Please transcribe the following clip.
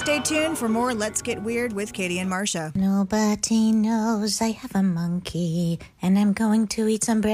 Stay tuned for more Let's Get Weird with Katie and Marcia. Nobody knows I have a monkey, and I'm going to eat some bread.